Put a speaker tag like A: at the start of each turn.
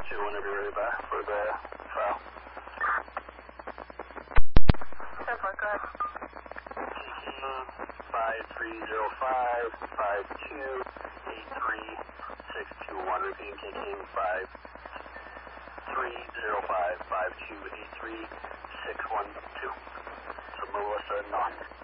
A: 2 whenever you're ready back for the file.
B: 10-4, go ahead.
A: 5305 5283 repeating taking 5305 5283 612. So Melissa Knott.